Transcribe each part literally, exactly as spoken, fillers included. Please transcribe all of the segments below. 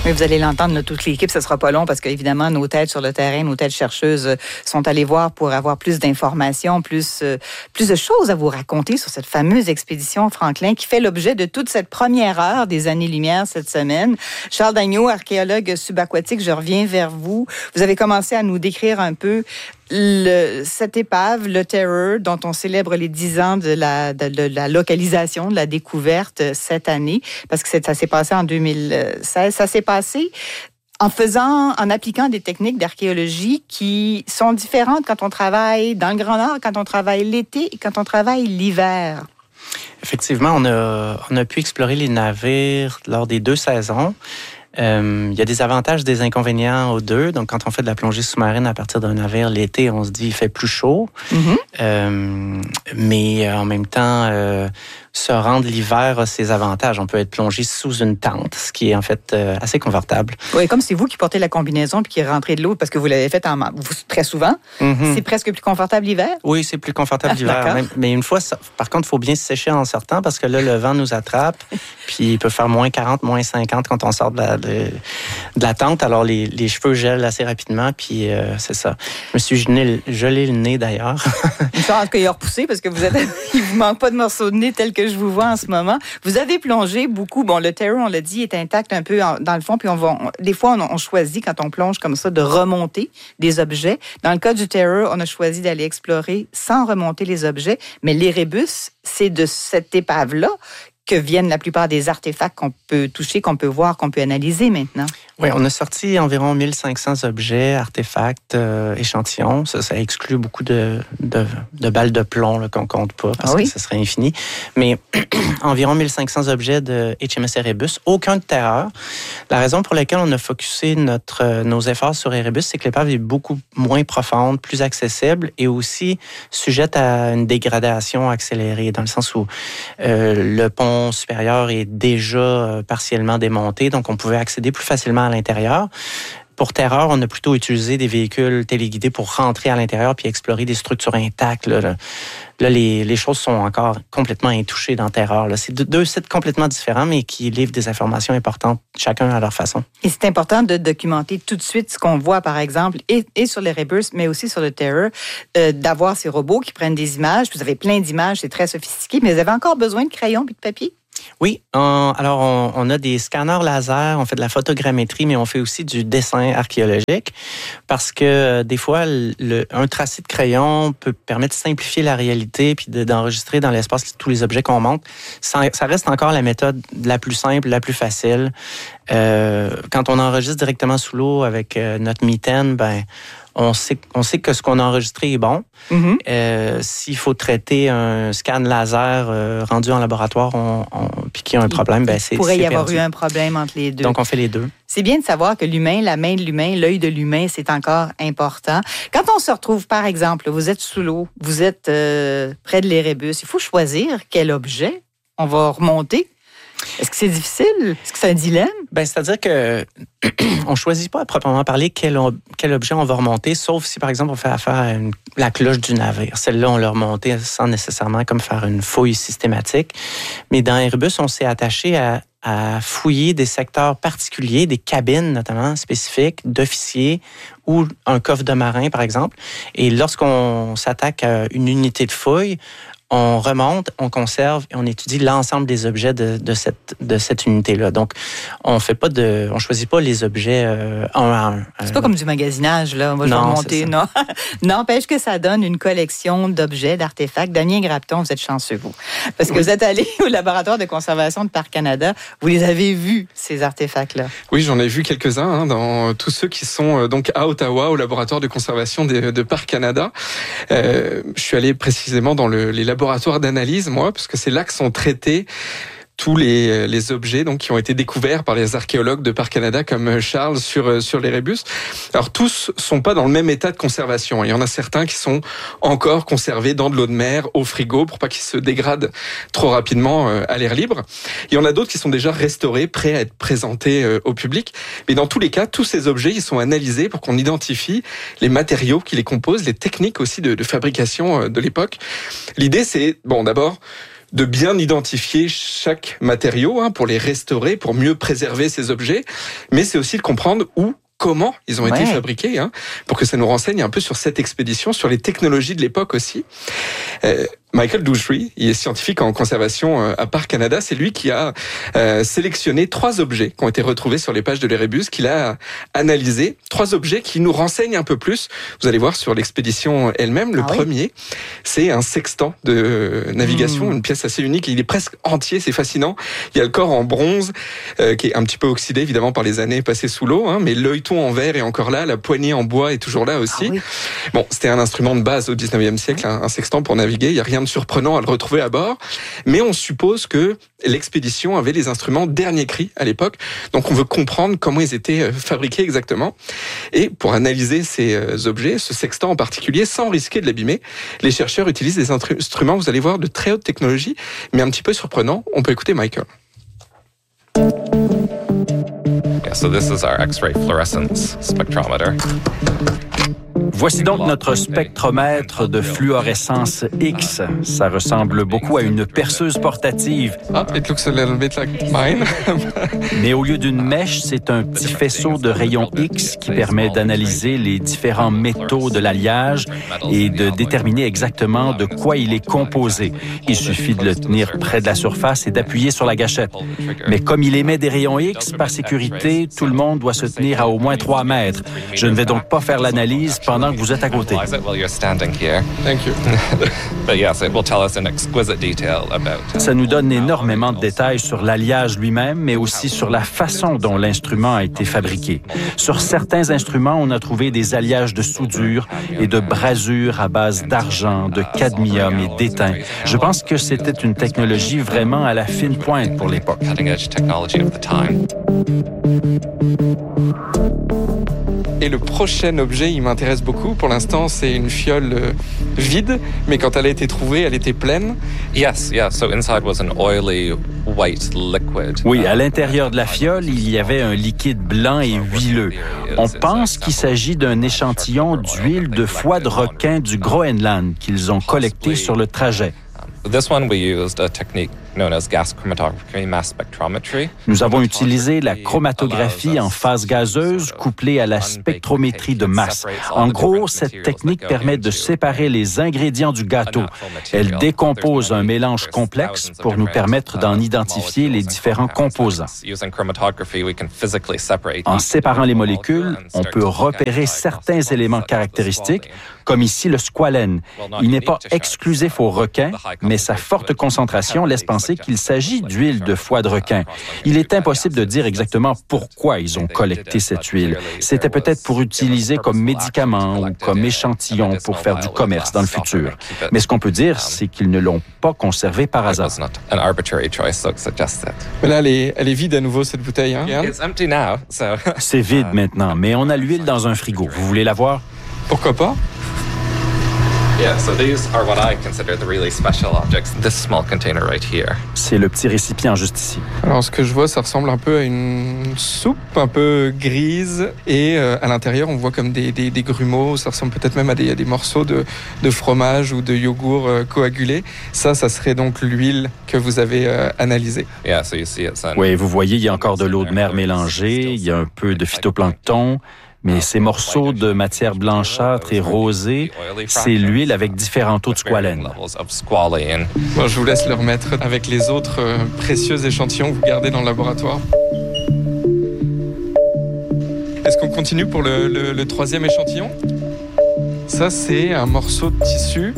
Oui, vous allez l'entendre, là, toute l'équipe, ce sera pas long parce qu'évidemment, nos têtes sur le terrain, nos têtes chercheuses euh, sont allées voir pour avoir plus d'informations, plus, euh, plus de choses à vous raconter sur cette fameuse expédition Franklin qui fait l'objet de toute cette première heure des années-lumière cette semaine. Charles Dagneault, archéologue subaquatique, je reviens vers vous. Vous avez commencé à nous décrire un peu Le, cette épave, le Terror, dont on célèbre les dix ans de la, de, de la localisation, de la découverte cette année, parce que ça s'est passé en deux mille seize. Ça s'est passé en faisant, en appliquant des techniques d'archéologie qui sont différentes quand on travaille dans le Grand Nord, quand on travaille l'été et quand on travaille l'hiver. Effectivement, on a, on a pu explorer les navires lors des deux saisons. Euh, il y a des avantages, des inconvénients aux deux. Donc, quand on fait de la plongée sous-marine à partir d'un navire, l'été, on se dit il fait plus chaud. Mm-hmm. Euh, mais en même temps, euh, se rendre l'hiver a ses avantages. On peut être plongé sous une tente, ce qui est en fait euh, assez confortable. Oui, comme c'est vous qui portez la combinaison puis qui rentrez de l'eau parce que vous l'avez fait en, très souvent, mm-hmm. c'est presque plus confortable l'hiver? Oui, c'est plus confortable l'hiver. Même, mais une fois, ça, par contre, il faut bien se sécher en sortant parce que là, le vent nous attrape. Puis il peut faire moins quarante, moins cinquante quand on sort de la, de, de la tente. Alors les, les cheveux gèlent assez rapidement. Puis euh, c'est ça. Je me suis gelé, gelé le nez d'ailleurs. Une chance qu'il a repoussé parce que vous êtes, il vous manque pas de morceaux de nez tel que je vous vois en ce moment. Vous avez plongé beaucoup. Bon, le Terror, on l'a dit, est intact un peu en, dans le fond. Puis on va, on, des fois, on, on choisit quand on plonge comme ça de remonter des objets. Dans le cas du Terror, on a choisi d'aller explorer sans remonter les objets. Mais l'Erebus, c'est de cette épave-là que viennent la plupart des artefacts qu'on peut toucher, qu'on peut voir, qu'on peut analyser maintenant. Oui, on a sorti environ mille cinq cents objets, artefacts, euh, échantillons. Ça, ça exclut beaucoup de, de, de balles de plomb là, qu'on compte pas parce ah oui? que ça serait infini. Mais environ mille cinq cents objets de H M S Erebus, aucun de terreur. La raison pour laquelle on a focusé notre, nos efforts sur Erebus, c'est que l'épave est beaucoup moins profonde, plus accessible et aussi sujette à une dégradation accélérée, dans le sens où euh, le pont supérieur est déjà partiellement démonté, donc on pouvait accéder plus facilement à l'intérieur. Pour Terror, on a plutôt utilisé des véhicules téléguidés pour rentrer à l'intérieur puis explorer des structures intactes. Là, là. là les, les choses sont encore complètement intouchées dans Terror. Là. C'est deux sites complètement différents, mais qui livrent des informations importantes, chacun à leur façon. Et c'est important de documenter tout de suite ce qu'on voit, par exemple, et, et sur l'Erebus, mais aussi sur le Terror, euh, d'avoir ces robots qui prennent des images. Vous avez plein d'images, c'est très sophistiqué, mais vous avez encore besoin de crayons et de papier? Oui, on, alors on, on a des scanners laser, on fait de la photogrammétrie, mais on fait aussi du dessin archéologique parce que euh, des fois, le, un tracé de crayon peut permettre de simplifier la réalité puis de, d'enregistrer dans l'espace tous les objets qu'on montre. Ça, ça reste encore la méthode la plus simple, la plus facile. Euh, quand on enregistre directement sous l'eau avec euh, notre mitaine, ben On sait, on sait que ce qu'on a enregistré est bon. Mm-hmm. Euh, s'il faut traiter un scan laser euh, rendu en laboratoire on, on, puis qu'il y a un problème, ben c'est, il pourrait c'est y avoir perdu. eu un problème entre les deux. Donc, on fait les deux. C'est bien de savoir que l'humain, la main de l'humain, l'œil de l'humain, c'est encore important. Quand on se retrouve, par exemple, vous êtes sous l'eau, vous êtes euh, près de l'Erebus, il faut choisir quel objet on va remonter. Est-ce que c'est difficile? Est-ce que c'est un dilemme? Ben, c'est-à-dire que on choisit pas à proprement parler quel, quel objet on va remonter, sauf si, par exemple, on fait affaire à une, la cloche du navire. Celle-là, on l'a remontée sans nécessairement comme faire une fouille systématique. Mais dans Erebus, on s'est attaché à, à fouiller des secteurs particuliers, des cabines notamment spécifiques d'officiers ou un coffre de marin, par exemple. Et lorsqu'on s'attaque à une unité de fouille, on remonte, on conserve et on étudie l'ensemble des objets de, de, cette, de cette unité-là. Donc, on fait pas de, on choisit pas les objets euh, un à un. C'est pas comme du magasinage, là. On va non, remonter. Non, n'empêche que ça donne une collection d'objets, d'artefacts. Damien Grapton, vous êtes chanceux, vous. Parce que oui. Vous êtes allé au laboratoire de conservation de Parc Canada. Vous les avez vus, ces artefacts-là? Oui, j'en ai vu quelques-uns, hein, dans tous ceux qui sont donc à Ottawa, au laboratoire de conservation de, de Parc Canada. Euh, je suis allé précisément dans le, les laboratoire d'analyse, moi, parce que c'est là que sont traités tous les, les objets donc, qui ont été découverts par les archéologues de Parc Canada, comme Charles sur, sur l'Erebus. Alors, tous sont pas dans le même état de conservation. Il y en a certains qui sont encore conservés dans de l'eau de mer, au frigo, pour pas qu'ils se dégradent trop rapidement à l'air libre. Il y en a d'autres qui sont déjà restaurés, prêts à être présentés au public. Mais dans tous les cas, tous ces objets, ils sont analysés pour qu'on identifie les matériaux qui les composent, les techniques aussi de, de fabrication de l'époque. L'idée, c'est, bon, d'abord, de bien identifier chaque matériau hein, pour les restaurer, pour mieux préserver ces objets, mais c'est aussi de comprendre où, comment ils ont ouais. été fabriqués, hein, pour que ça nous renseigne un peu sur cette expédition, sur les technologies de l'époque aussi. Euh, Michael Dooshry, il est scientifique en conservation à Parc Canada. C'est lui qui a euh, sélectionné trois objets qui ont été retrouvés sur les pages de l'Erebus, qu'il a analysés. Trois objets qui nous renseignent un peu plus. Vous allez voir sur l'expédition elle-même. Le ah premier, oui. c'est un sextant de navigation, mmh. une pièce assez unique. Il est presque entier, c'est fascinant. Il y a le corps en bronze, euh, qui est un petit peu oxydé évidemment par les années passées sous l'eau, hein, mais l'œilleton en verre est encore là, la poignée en bois est toujours là aussi. Ah oui. Bon, c'était un instrument de base au dix-neuvième siècle, un, un sextant pour naviguer. Il y a rien de surprenant à le retrouver à bord, mais on suppose que l'expédition avait les instruments dernier cri à l'époque, donc on veut comprendre comment ils étaient fabriqués exactement. Et pour analyser ces objets, ce sextant en particulier, sans risquer de l'abîmer, les chercheurs utilisent des instruments, vous allez voir, de très haute technologie, mais un petit peu surprenant. On peut écouter Michael. Yeah, so this is our X-ray fluorescence spectrometer. Voici donc notre spectromètre de fluorescence X. Ça ressemble beaucoup à une perceuse portative. Ah, it looks a little bit like mine. Mais au lieu d'une mèche, c'est un petit faisceau de rayons X qui permet d'analyser les différents métaux de l'alliage et de déterminer exactement de quoi il est composé. Il suffit de le tenir près de la surface et d'appuyer sur la gâchette. Mais comme il émet des rayons X, par sécurité, tout le monde doit se tenir à au moins trois mètres. Je ne vais donc pas faire l'analyse pendant que vous êtes à côté. Ça nous donne énormément de détails sur l'alliage lui-même, mais aussi sur la façon dont l'instrument a été fabriqué. Sur certains instruments, on a trouvé des alliages de soudure et de brasure à base d'argent, de cadmium et d'étain. Je pense que c'était une technologie vraiment à la fine pointe pour l'époque. Et le prochain objet, il m'intéresse beaucoup. Pour l'instant, c'est une fiole euh, vide, mais quand elle a été trouvée, elle était pleine. Yes, yeah. So inside was an oily white liquid. Oui, à l'intérieur de la fiole, il y avait un liquide blanc et huileux. On pense qu'il s'agit d'un échantillon d'huile de foie de requin du Groenland qu'ils ont collecté sur le trajet. This one we used a technique known as gas chromatography mass spectrometry. Nous avons utilisé la chromatographie en phase gazeuse couplée à la spectrométrie de masse. En gros, cette technique permet de séparer les ingrédients du gâteau. Elle décompose un mélange complexe pour nous permettre d'en identifier les différents composants. En séparant les molécules, on peut repérer certains éléments caractéristiques, comme ici le squalène. Il n'est pas exclusif aux requins, mais sa forte concentration laisse penser qu'il s'agit d'huile de foie de requin. Il est impossible de dire exactement pourquoi ils ont collecté cette huile. C'était peut-être pour utiliser comme médicament ou comme échantillon pour faire du commerce dans le futur. Mais ce qu'on peut dire, c'est qu'ils ne l'ont pas conservée par hasard. Mais là, elle est, elle est vide à nouveau, cette bouteille. Hein? C'est vide maintenant, mais on a l'huile dans un frigo. Vous voulez la voir? Pourquoi pas? Yeah, so these are what I consider the really special objects. This small container right here. C'est le petit récipient juste ici. Alors ce que je vois, ça ressemble un peu à une soupe un peu grise et euh, à l'intérieur on voit comme des, des, des grumeaux. Ça ressemble peut-être même à des, à des morceaux de, de fromage ou de yogourt euh, coagulé. Ça, ça serait donc l'huile que vous avez euh, analysée. Yeah, so you see it's un... Oui, vous voyez, il y a encore de l'eau de mer mélangée. Il y a un peu de phytoplancton. Mais ces morceaux de matière blanchâtre et rosée, c'est l'huile avec différents taux de squalène. Bon, je vous laisse le remettre avec les autres euh, précieux échantillons que vous gardez dans le laboratoire. Est-ce qu'on continue pour le, le, le troisième échantillon? Ça, c'est un morceau de tissu.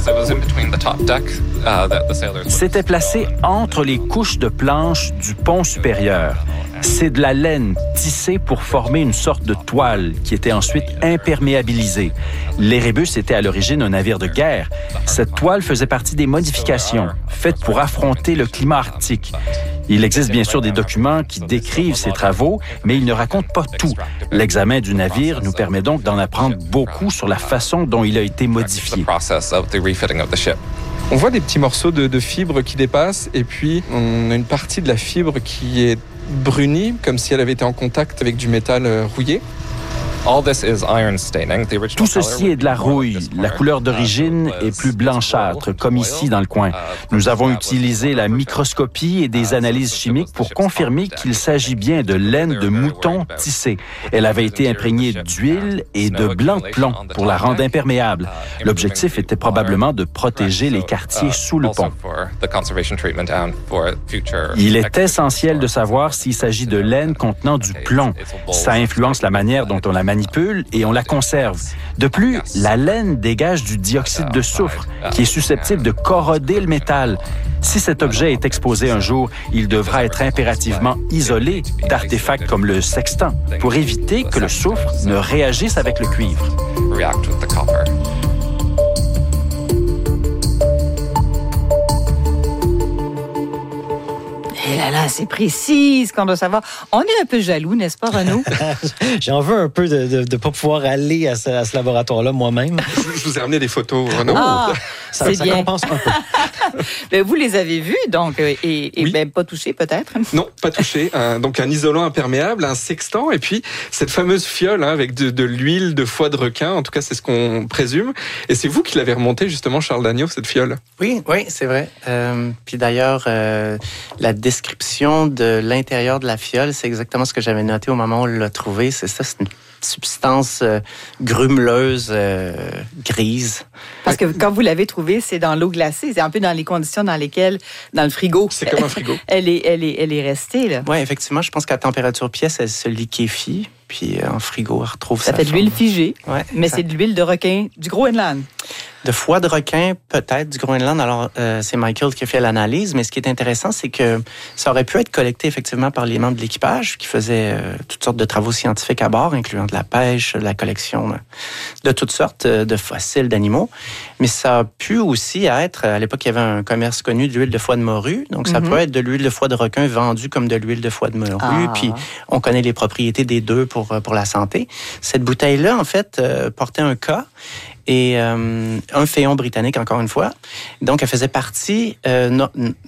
C'était placé entre les couches de planches du pont supérieur. C'est de la laine tissée pour former une sorte de toile qui était ensuite imperméabilisée. L'Erebus était à l'origine un navire de guerre. Cette toile faisait partie des modifications faites pour affronter le climat arctique. Il existe bien sûr des documents qui décrivent ces travaux, mais ils ne racontent pas tout. L'examen du navire nous permet donc d'en apprendre beaucoup sur la façon dont il a été modifié. On voit des petits morceaux de, de fibres qui dépassent et puis on a une partie de la fibre qui est brunie, comme si elle avait été en contact avec du métal rouillé. Tout ceci est de la rouille. La couleur d'origine est plus blanchâtre, comme ici dans le coin. Nous avons utilisé la microscopie et des analyses chimiques pour confirmer qu'il s'agit bien de laine de mouton tissée. Elle avait été imprégnée d'huile et de blanc de plomb pour la rendre imperméable. L'objectif était probablement de protéger les quartiers sous le pont. Il est essentiel de savoir s'il s'agit de laine contenant du plomb. Ça influence la manière dont on la manipule et on la conserve. De plus, la laine dégage du dioxyde de soufre qui est susceptible de corroder le métal. Si cet objet est exposé un jour, il devra être impérativement isolé d'artefacts comme le sextant pour éviter que le soufre ne réagisse avec le cuivre. Et là là, c'est précis ce qu'on doit savoir. On est un peu jaloux, n'est-ce pas, Renaud? J'en veux un peu de ne pas pouvoir aller à ce, à ce laboratoire-là moi-même. Je vous ai ramené des photos, Renaud. Ah, ça, c'est ça bien. compense un peu. Ben, vous les avez vus, donc, et, et Oui. ben, pas touchés, peut-être? Non, pas touché. Un, donc un isolant imperméable, un sextant, et puis cette fameuse fiole hein, avec de, de l'huile de foie de requin. En tout cas, c'est ce qu'on présume. Et c'est vous qui l'avez remonté, justement, Charles Dagneau, cette fiole. Oui, oui, c'est vrai. Euh, puis d'ailleurs, euh, la description de l'intérieur de la fiole, c'est exactement ce que j'avais noté au moment où on l'a trouvé. C'est ça, c'est une substance euh, grumeleuse, euh, grise. Parce que quand vous l'avez trouvée, c'est dans l'eau glacée. C'est un peu dans les conditions dans lesquelles, dans le frigo. C'est comme un frigo. Elle est, elle est, elle est restée, là. Oui, effectivement, je pense qu'à température pièce, elle se liquéfie. Puis en frigo, elle retrouve Ça sa fait de l'huile forme. figée, Ouais, mais exact. c'est de l'huile de requin du Groenland. De foie de requin, peut-être, du Groenland. Alors, euh, c'est Michael qui a fait l'analyse, mais ce qui est intéressant, c'est que ça aurait pu être collecté effectivement par les membres de l'équipage qui faisaient euh, toutes sortes de travaux scientifiques à bord, incluant de la pêche, de la collection de, de toutes sortes de fossiles d'animaux. Mais ça a pu aussi être, à l'époque, il y avait un commerce connu de l'huile de foie de morue. Donc, ça Mm-hmm. peut être de l'huile de foie de requin vendue comme de l'huile de foie de morue. Ah. Puis, on connaît les propriétés des deux pour, pour la santé. Cette bouteille-là, en fait, euh, portait un cas et euh, un féon britannique, encore une fois. Donc, elle faisait partie, euh, no,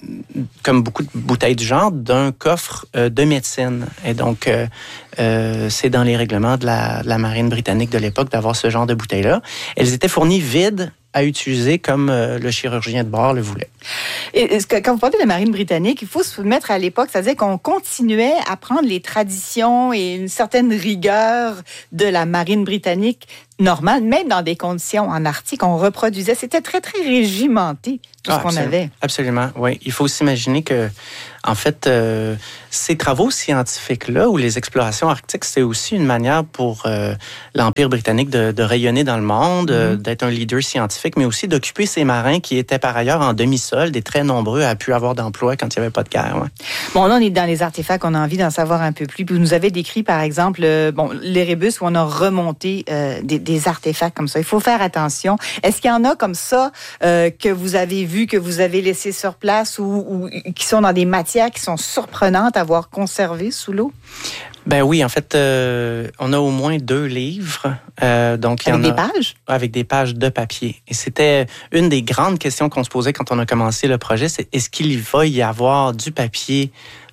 comme beaucoup de bouteilles du genre, d'un coffre euh, de médecine. Et donc, euh, euh, c'est dans les règlements de la, de la marine britannique de l'époque d'avoir ce genre de bouteilles-là. Elles étaient fournies vides à utiliser comme euh, le chirurgien de bord le voulait. Et, et quand vous parlez de la marine britannique, il faut se mettre à l'époque, c'est-à-dire qu'on continuait à prendre les traditions et une certaine rigueur de la marine britannique normale, même dans des conditions en Arctique, on reproduisait. C'était très, très régimenté, tout Ah, ce qu'on absolument. avait. Absolument, oui. Il faut s'imaginer que, en fait, euh, ces travaux scientifiques-là, ou les explorations arctiques, c'est aussi une manière pour euh, l'Empire britannique de, de rayonner dans le monde, mm-hmm. d'être un leader scientifique, mais aussi d'occuper ces marins qui étaient par ailleurs en demi-solde et très nombreux à pu avoir d'emploi quand il n'y avait pas de guerre. Ouais. Bon, là, on est dans les artefacts, on a envie d'en savoir un peu plus. Puis vous nous avez décrit, par exemple, euh, bon, l'Erebus, où on a remonté euh, des, des artefacts comme ça. Il faut faire attention. Est-ce qu'il y en a comme ça euh, que vous avez vu, que vous avez laissé sur place ou, ou qui sont dans des matières qui sont surprenantes à voir conservées sous l'eau? Ben oui, en fait, euh, on a au moins deux livres. Euh, donc, il y avec en des a, pages? Avec des pages de papier. Et c'était une des grandes questions qu'on se posait quand on a commencé le projet, c'est est-ce qu'il va y avoir du papier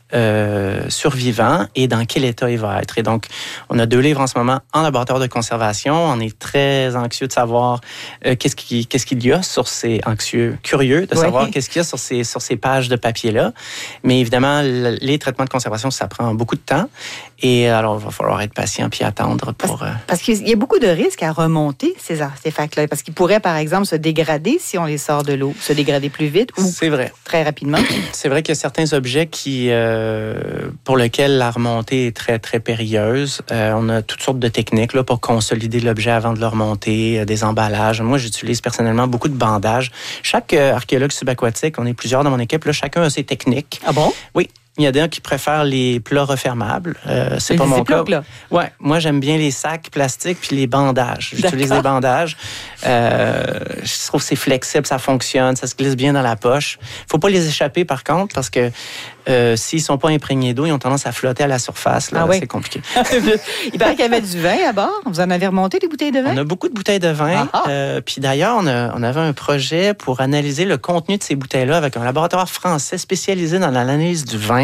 Euh, survivant et dans quel état il va être. Et donc, on a deux livres en ce moment en laboratoire de conservation. On est très anxieux de savoir euh, qu'est-ce, qui, qu'est-ce qu'il y a sur ces... Anxieux, curieux de savoir oui. qu'est-ce qu'il y a sur ces, sur ces pages de papier-là. Mais évidemment, le, les traitements de conservation, ça prend beaucoup de temps. Et alors, il va falloir être patient puis attendre pour... Parce, euh... parce qu'il y a beaucoup de risques à remonter ces artefacts-là. Parce qu'ils pourraient, par exemple, se dégrader si on les sort de l'eau. Se dégrader plus vite ou C'est vrai. très rapidement. C'est vrai qu'il y a certains objets qui... Euh, pour lequel la remontée est très, très périlleuse. Euh, on a toutes sortes de techniques là, pour consolider l'objet avant de le remonter, euh, des emballages. Moi, j'utilise personnellement beaucoup de bandages. Chaque euh, archéologue subaquatique, on est plusieurs dans mon équipe, là, chacun a ses techniques. Ah bon? Oui. Il y a des gens qui préfèrent les plats refermables. Euh, c'est pas mon cas. Là. Ouais, moi j'aime bien les sacs plastiques puis les bandages. J'utilise D'accord. des bandages. Euh, je trouve que c'est flexible, ça fonctionne, ça se glisse bien dans la poche. Faut pas les échapper par contre parce que euh, s'ils sont pas imprégnés d'eau, ils ont tendance à flotter à la surface. Là, ah oui. C'est compliqué. Il paraît qu'il y avait du vin à bord. Vous en avez remonté des bouteilles de vin? On a beaucoup de bouteilles de vin. Euh, puis d'ailleurs, on, a, on avait un projet pour analyser le contenu de ces bouteilles-là avec un laboratoire français spécialisé dans l'analyse du vin.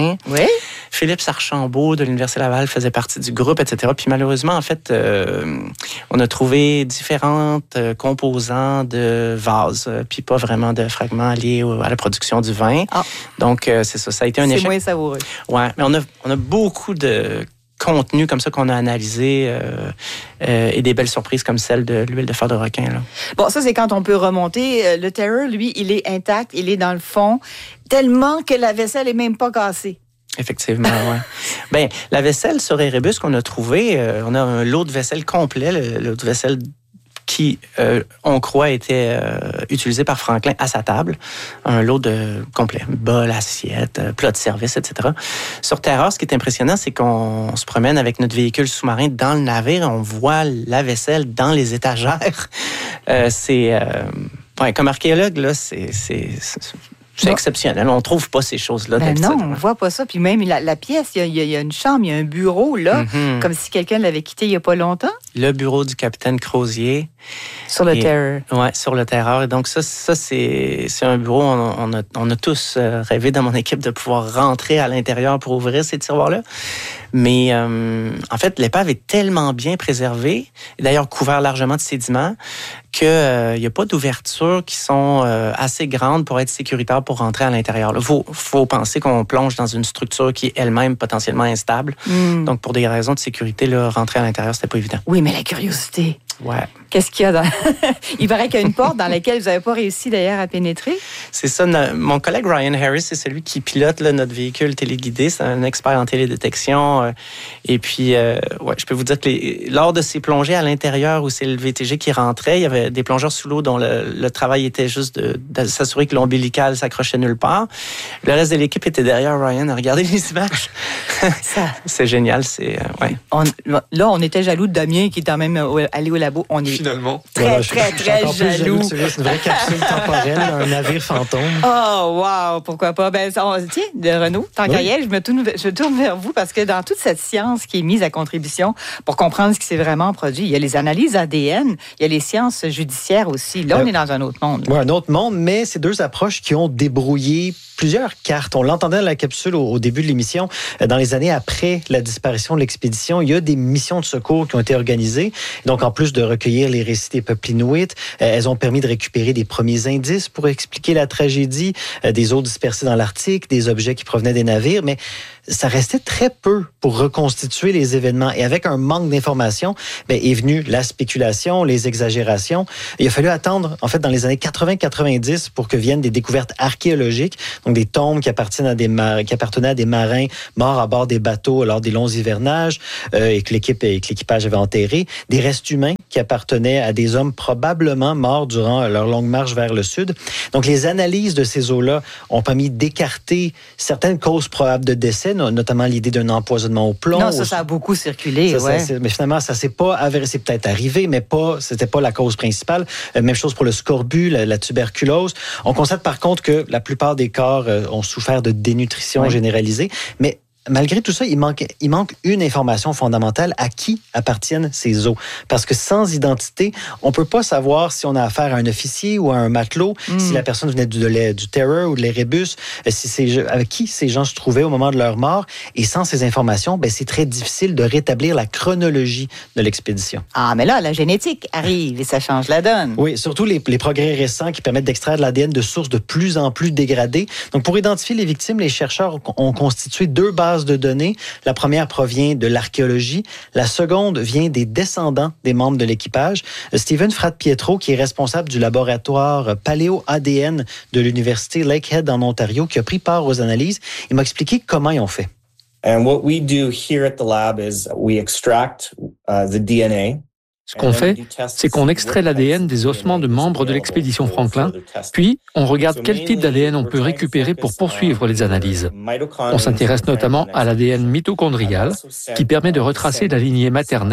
Franklin. Oui. Philippe Sarchambault de l'Université Laval faisait partie du groupe, et cetera. Puis malheureusement, en fait, euh, on a trouvé différentes euh, composants de vases, euh, puis pas vraiment de fragments liés au, à la production du vin. Ah. Donc, euh, c'est ça. Ça a été un échec. C'est moins savoureux. Ouais, mais on a, on a beaucoup de contenu comme ça qu'on a analysé euh, euh, et des belles surprises comme celle de l'huile de fer de requin. Là. Bon, ça, c'est quand on peut remonter. Le Terror, lui, il est intact, il est dans le fond, tellement que la vaisselle est même pas cassée. Effectivement, oui. Bien, la vaisselle sur Erebus qu'on a trouvée, euh, on a un lot de vaisselle complet, le, le lot de vaisselle qui, euh, on croit, était euh, utilisé par Franklin à sa table. Un lot de complet, bol, assiette, plat de service, et cetera. Sur Terror, ce qui est impressionnant, c'est qu'on se promène avec notre véhicule sous-marin dans le navire, on voit la vaisselle dans les étagères. Euh, c'est... Euh, ouais, comme archéologue, là, c'est... c'est, c'est C'est exceptionnel. On ne trouve pas ces choses-là. Ben non, on ne voit pas ça. Puis même la, la pièce, il y, y, y a une chambre, il y a un bureau, là, mm-hmm. comme si quelqu'un l'avait quitté il n'y a pas longtemps. Le bureau du capitaine Crozier. Sur le Terror. Oui, sur le Terror. Et donc ça, ça c'est, c'est un bureau, on, on, a, on a tous rêvé dans mon équipe de pouvoir rentrer à l'intérieur pour ouvrir ces tiroirs-là. Mais euh, en fait, l'épave est tellement bien préservée, et d'ailleurs couvert largement de sédiments, qu'il n'y euh, a pas d'ouvertures qui sont euh, assez grandes pour être sécuritaires pour rentrer à l'intérieur. Il faut, faut penser qu'on plonge dans une structure qui est elle-même potentiellement instable. Mm. Donc, pour des raisons de sécurité, là, rentrer à l'intérieur, c'était pas évident. Oui, mais la curiosité. Ouais. Qu'est-ce qu'il y a dans... Il paraît qu'il y a une porte dans laquelle vous n'avez pas réussi d'ailleurs à pénétrer. C'est ça. Mon collègue Ryan Harris, c'est celui qui pilote là, notre véhicule téléguidé. C'est un expert en télédétection. Et puis, euh, ouais, je peux vous dire que les... lors de ces plongées à l'intérieur où c'est le V T G qui rentrait, il y avait des plongeurs sous l'eau dont le, le travail était juste de, de s'assurer que l'ombilical s'accrochait nulle part. Le reste de l'équipe était derrière Ryan à regarder les images. Ça... c'est génial. C'est, euh, ouais. on, là, on était jaloux de Damien qui est quand même allé au labo. On est finalement très, voilà, très, je, très, très jaloux. C'est une vraie capsule temporelle, un navire fantôme. Oh, wow! Pourquoi pas? Ben, on, tiens, de Renaud, tant qu'à y être, je me tourne, je tourne vers vous parce que dans toute cette science qui est mise à contribution pour comprendre ce qui s'est vraiment produit, il y a les analyses A D N, il y a les sciences judiciaires aussi. Là, euh, on est dans un autre monde. Oui, un autre monde, mais c'est deux approches qui ont débrouillé plusieurs cartes. On l'entendait dans la capsule au, au début de l'émission. Dans les années après la disparition de l'expédition, il y a des missions de secours qui ont été organisées. Donc, en plus de recueillir les récits des peuples inuits, elles ont permis de récupérer des premiers indices pour expliquer la tragédie, des eaux dispersées dans l'Arctique, des objets qui provenaient des navires, mais ça restait très peu pour reconstituer les événements. Et avec un manque d'informations, bien, est venue la spéculation, les exagérations. Il a fallu attendre, en fait, dans les années quatre-vingts quatre-vingt-dix pour que viennent des découvertes archéologiques, donc des tombes qui appartiennent à des mar- qui appartenaient à des marins morts à bord des bateaux lors des longs hivernages euh, et que l'équipe et que l'équipage avait enterrés, des restes humains qui appartenaient à des hommes probablement morts durant leur longue marche vers le sud. Donc, les analyses de ces eaux-là ont permis d'écarter certaines causes probables de décès, notamment l'idée d'un empoisonnement au plomb. Non, ça, ça a beaucoup circulé. Ça, ouais. ça, mais finalement, ça s'est pas avéré. C'est peut-être arrivé, mais pas, c'était pas la cause principale. Euh, même chose pour le scorbut, la, la tuberculose. On constate par contre que la plupart des corps euh, ont souffert de dénutrition oui. généralisée, mais malgré tout ça, il manque, il manque une information fondamentale. À qui appartiennent ces eaux? Parce que sans identité, on ne peut pas savoir si on a affaire à un officier ou à un matelot, mm. si la personne venait du, de, du Terror ou de l'Erebus, si c'est, avec qui ces gens se trouvaient au moment de leur mort. Et sans ces informations, ben, c'est très difficile de rétablir la chronologie de l'expédition. Ah, mais là, la génétique arrive et ça change la donne. Oui, surtout les, les progrès récents qui permettent d'extraire de l'A D N de sources de plus en plus dégradées. Donc, pour identifier les victimes, les chercheurs ont, ont constitué deux bases de données. La première provient de l'archéologie. La seconde vient des descendants des membres de l'équipage. Stephen Fratt-Pietro, qui est responsable du laboratoire Paléo-A D N de l'Université Lakehead en Ontario, qui a pris part aux analyses, il m'a expliqué comment ils ont fait. And what we do here at the lab is we extract uh, the D N A. Ce qu'on fait, c'est qu'on extrait l'A D N des ossements de membres de l'expédition Franklin, puis on regarde quel type d'A D N on peut récupérer pour poursuivre les analyses. On s'intéresse notamment à l'A D N mitochondrial, qui permet de retracer la lignée maternelle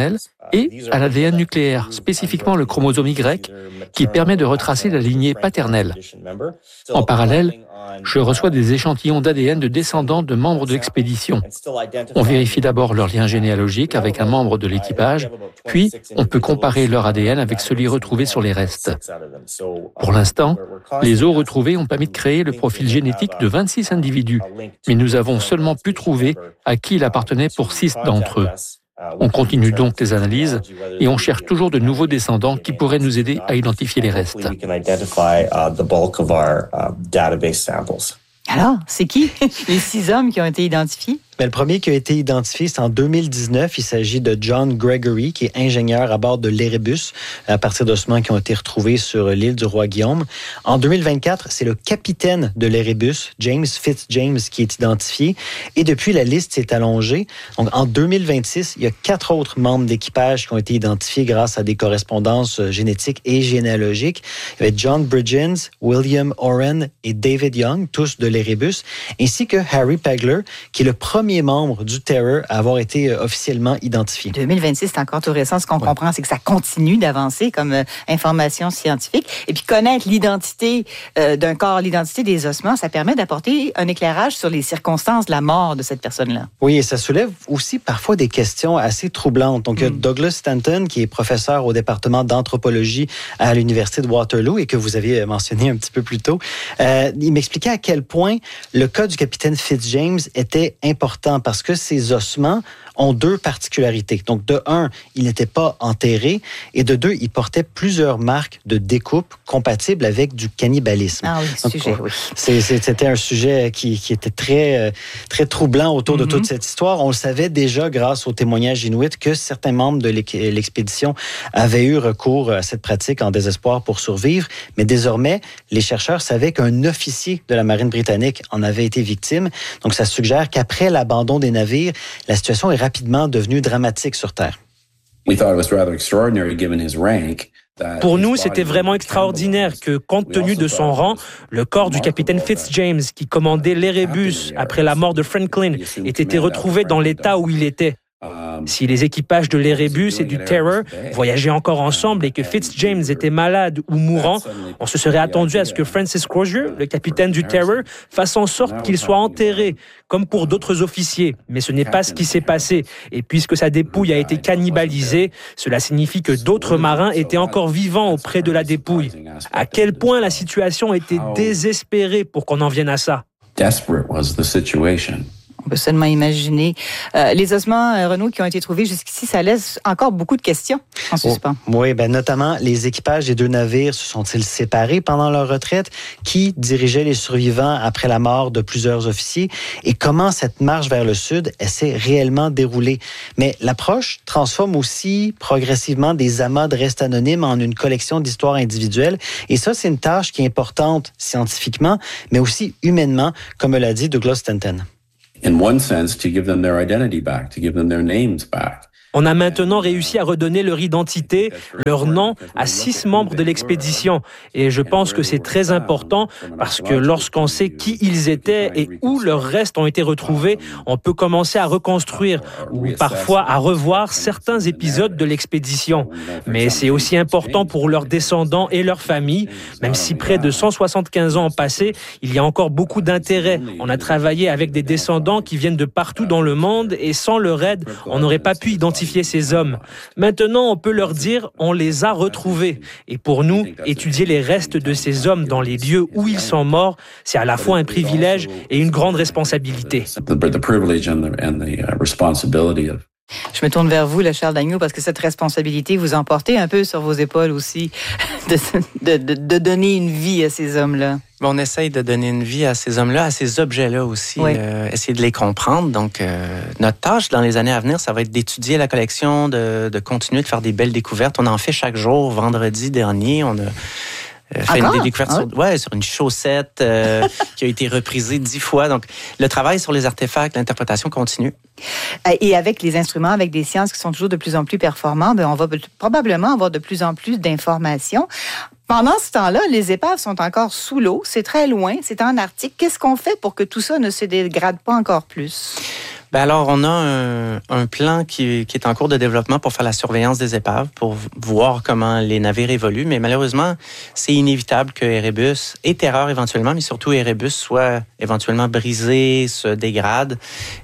et à l'A D N nucléaire, spécifiquement le chromosome Y, qui permet de retracer la lignée paternelle. En parallèle, je reçois des échantillons d'A D N de descendants de membres de l'expédition. On vérifie d'abord leur lien généalogique avec un membre de l'équipage, puis on peut comparer leur A D N avec celui retrouvé sur les restes. Pour l'instant, les os retrouvés ont permis de créer le profil génétique de vingt-six individus, mais nous avons seulement pu trouver à qui il appartenait pour six d'entre eux. On continue donc les analyses et on cherche toujours de nouveaux descendants qui pourraient nous aider à identifier les restes. Alors, c'est qui les six hommes qui ont été identifiés? Mais le premier qui a été identifié, c'est en deux mille dix-neuf. Il s'agit de John Gregory, qui est ingénieur à bord de l'Erebus, à partir d'ossements qui ont été retrouvés sur l'île du Roi-Guillaume. En deux mille vingt-quatre, c'est le capitaine de l'Erebus, James Fitzjames, qui est identifié. Et depuis, la liste s'est allongée. Donc, en deux mille vingt-six, il y a quatre autres membres d'équipage qui ont été identifiés grâce à des correspondances génétiques et généalogiques. Il y avait John Bridgens, William Oren et David Young, tous de l'Erebus, ainsi que Harry Pegler, qui est le premier premier membre du Terror à avoir été officiellement identifié. deux mille vingt-six, c'est encore tout récent. Ce qu'on ouais. comprend, c'est que ça continue d'avancer comme euh, information scientifique. Et puis, connaître l'identité euh, d'un corps, l'identité des ossements, ça permet d'apporter un éclairage sur les circonstances de la mort de cette personne-là. Oui, et ça soulève aussi parfois des questions assez troublantes. Donc, il y a Douglas Stanton, qui est professeur au département d'anthropologie à l'Université de Waterloo et que vous aviez mentionné un petit peu plus tôt. Euh, il m'expliquait à quel point le cas du capitaine Fitzjames était important parce que ces ossements ont deux particularités. Donc, de un, il n'était pas enterré et de deux, il portait plusieurs marques de découpe compatibles avec du cannibalisme. Ah oui, ce sujet, oui. C'est, c'était un sujet qui, qui était très, très troublant autour mm-hmm. de toute cette histoire. On le savait déjà grâce aux témoignages inuits que certains membres de l'expédition avaient eu recours à cette pratique en désespoir pour survivre. Mais désormais, les chercheurs savaient qu'un officier de la marine britannique en avait été victime. Donc, ça suggère qu'après l'abandon des navires, la situation est rapidement devenue dramatique sur Terre. Pour nous, c'était vraiment extraordinaire que, compte tenu de son rang, le corps du capitaine Fitzjames, qui commandait l'Erebus après la mort de Franklin, ait été retrouvé dans l'état où il était. Si les équipages de l'Erebus et du Terror voyageaient encore ensemble et que Fitzjames était malade ou mourant, on se serait attendu à ce que Francis Crozier, le capitaine du Terror, fasse en sorte qu'il soit enterré, comme pour d'autres officiers. Mais ce n'est pas ce qui s'est passé. Et puisque sa dépouille a été cannibalisée, cela signifie que d'autres marins étaient encore vivants auprès de la dépouille. À quel point la situation était désespérée pour qu'on en vienne à ça. Desperate was the situation. On peut seulement imaginer. Euh, les ossements, euh, Renaud, qui ont été trouvés jusqu'ici, ça laisse encore beaucoup de questions en suspens. Oh, oui, ben notamment, les équipages des deux navires se sont-ils séparés pendant leur retraite? Qui dirigeait les survivants après la mort de plusieurs officiers? Et comment cette marche vers le sud s'est réellement déroulée? Mais l'approche transforme aussi progressivement des amas de restes anonymes en une collection d'histoires individuelles. Et ça, c'est une tâche qui est importante scientifiquement, mais aussi humainement, comme l'a dit Douglas Stanton. In one sense, to give them their identity back, to give them their names back. On a maintenant réussi à redonner leur identité, leur nom à six membres de l'expédition. Et je pense que c'est très important parce que lorsqu'on sait qui ils étaient et où leurs restes ont été retrouvés, on peut commencer à reconstruire ou parfois à revoir certains épisodes de l'expédition. Mais c'est aussi important pour leurs descendants et leurs familles. Même si près de cent soixante-quinze ans ont passé, il y a encore beaucoup d'intérêt. On a travaillé avec des descendants qui viennent de partout dans le monde et sans leur aide, on n'aurait pas pu identifier ces hommes. Maintenant, on peut leur dire, on les a retrouvés. Et pour nous, étudier les restes de ces hommes dans les lieux où ils sont morts, c'est à la fois un privilège et une grande responsabilité. Je me tourne vers vous, là, Charles Dagneault, parce que cette responsabilité, vous en portez un peu sur vos épaules aussi, de, de, de, de donner une vie à ces hommes-là. On essaye de donner une vie à ces hommes-là, à ces objets-là aussi, oui. euh, essayer de les comprendre. Donc, euh, notre tâche dans les années à venir, ça va être d'étudier la collection, de, de continuer de faire des belles découvertes. On en fait chaque jour. Vendredi dernier, on a Euh, fait une découverte ah, sur, ouais, sur une chaussette euh, qui a été reprisée dix fois. Donc, le travail sur les artefacts, l'interprétation continue. Et avec les instruments, avec des sciences qui sont toujours de plus en plus performantes, ben on va probablement avoir de plus en plus d'informations. Pendant ce temps-là, les épaves sont encore sous l'eau. C'est très loin, c'est en Arctique. Qu'est-ce qu'on fait pour que tout ça ne se dégrade pas encore plus? Ben alors, on a un, un plan qui, qui est en cours de développement pour faire la surveillance des épaves, pour voir comment les navires évoluent. Mais malheureusement, c'est inévitable que Erebus et Terreur éventuellement, mais surtout Erebus, soit éventuellement brisé, se dégrade.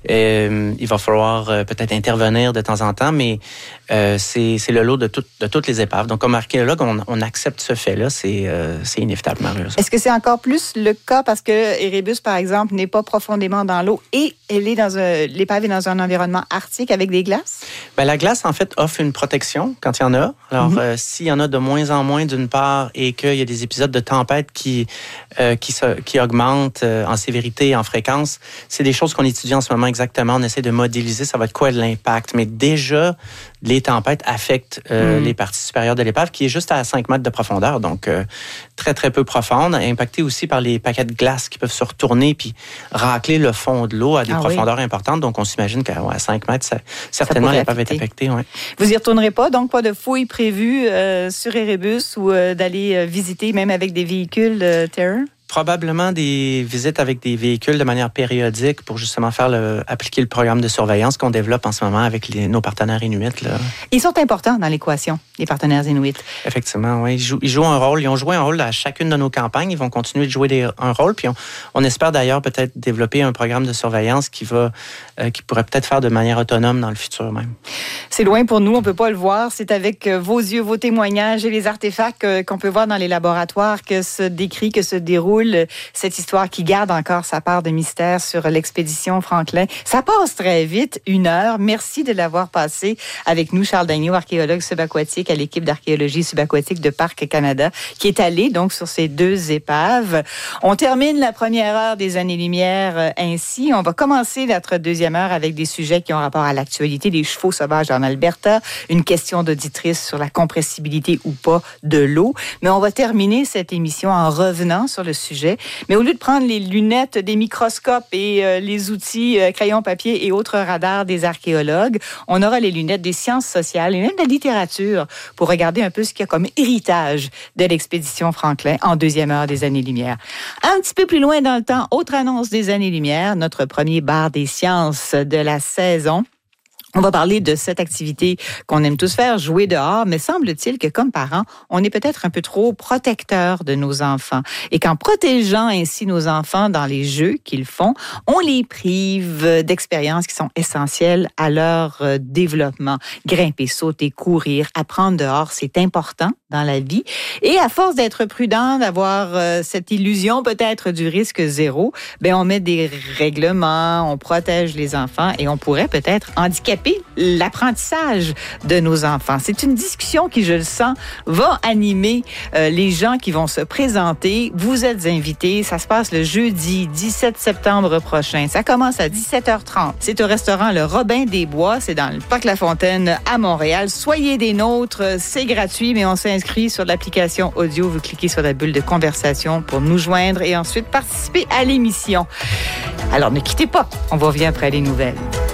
Euh, il va falloir euh, peut-être intervenir de temps en temps, mais euh, c'est, c'est le lot de, tout, de toutes les épaves. Donc, comme archéologue, on, on accepte ce fait-là. C'est, euh, c'est inévitable, malheureusement. Est-ce que c'est encore plus le cas parce que Erebus, par exemple, n'est pas profondément dans l'eau et elle est dans un, l'épave est dans un environnement arctique avec des glaces? Bien, la glace, en fait, offre une protection quand il y en a. Alors, mm-hmm. euh, s'il y en a de moins en moins, d'une part, et qu'il y a des épisodes de tempête qui, euh, qui, se, qui augmentent euh, en sévérité et en fréquence, c'est des choses qu'on étudie en ce moment exactement. On essaie de modéliser ça va être quoi l'impact. Mais déjà, les tempêtes affectent euh, mm. les parties supérieures de l'épave, qui est juste à cinq mètres de profondeur, donc euh, très, très peu profonde, impactée aussi par les paquets de glace qui peuvent se retourner puis racler le fond de l'eau à des ah, profondeurs oui. importantes. Donc, on s'imagine qu'à ouais, cinq mètres, ça, certainement, l'épave est affectée. Ouais. Vous n'y retournerez pas, donc pas de fouilles prévues euh, sur Erebus ou euh, d'aller euh, visiter même avec des véhicules euh, Terror? Probablement des visites avec des véhicules de manière périodique pour justement faire le, appliquer le programme de surveillance qu'on développe en ce moment avec les, nos partenaires inuits. Là. Ils sont importants dans l'équation, les partenaires inuits. Effectivement, oui. Ils jouent, ils jouent un rôle. Ils ont joué un rôle à chacune de nos campagnes. Ils vont continuer de jouer des, un rôle. Puis on, on espère d'ailleurs peut-être développer un programme de surveillance qui va, euh, qui pourrait peut-être faire de manière autonome dans le futur même. C'est loin pour nous. On peut pas le voir. C'est avec vos yeux, vos témoignages et les artefacts qu'on peut voir dans les laboratoires que se décrit, que se déroule cette histoire qui garde encore sa part de mystère sur l'expédition Franklin. Ça passe très vite, une heure. Merci de l'avoir passé avec nous, Charles Dagneau, archéologue subaquatique à l'équipe d'archéologie subaquatique de Parc Canada, qui est allé donc sur ces deux épaves. On termine la première heure des années-lumière ainsi. On va commencer notre deuxième heure avec des sujets qui ont rapport à l'actualité, les chevaux sauvages en Alberta, une question d'auditrice sur la compressibilité ou pas de l'eau. Mais on va terminer cette émission en revenant sur le sujet. Mais au lieu de prendre les lunettes des microscopes et euh, les outils euh, crayons, papier et autres radars des archéologues, on aura les lunettes des sciences sociales et même de la littérature pour regarder un peu ce qu'il y a comme héritage de l'expédition Franklin en deuxième heure des années-lumière. Un petit peu plus loin dans le temps, autre annonce des années-lumière, notre premier bar des sciences de la saison. On va parler de cette activité qu'on aime tous faire, jouer dehors, mais semble-t-il que comme parents, on est peut-être un peu trop protecteurs de nos enfants. Et qu'en protégeant ainsi nos enfants dans les jeux qu'ils font, on les prive d'expériences qui sont essentielles à leur développement. Grimper, sauter, courir, apprendre dehors, c'est important dans la vie. Et à force d'être prudent, d'avoir euh, cette illusion peut-être du risque zéro, ben on met des règlements, on protège les enfants et on pourrait peut-être handicaper l'apprentissage de nos enfants. C'est une discussion qui, je le sens, va animer euh, les gens qui vont se présenter. Vous êtes invités. Ça se passe le jeudi dix-sept septembre prochain. Ça commence à dix-sept heures trente. C'est au restaurant Le Robin des Bois. C'est dans le Parc La Fontaine à Montréal. Soyez des nôtres. C'est gratuit, mais on s'inscrit sur l'application audio. Vous cliquez sur la bulle de conversation pour nous joindre et ensuite participer à l'émission. Alors, ne quittez pas. On vous revient après les nouvelles.